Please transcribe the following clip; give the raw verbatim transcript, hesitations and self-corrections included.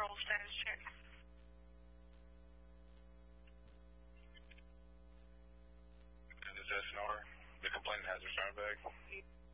roll status check. And this S N R, the complainant has her phone back.